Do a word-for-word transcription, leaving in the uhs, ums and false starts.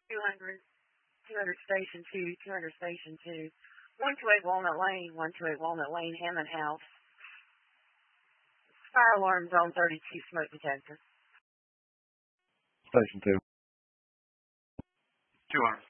two hundred, two hundred Station two, two hundred Station two. one two eight Walnut Lane, one two eight Walnut Lane, Hammond House. Fire alarm zone thirty-two, smoke detector. Station two. two hundred.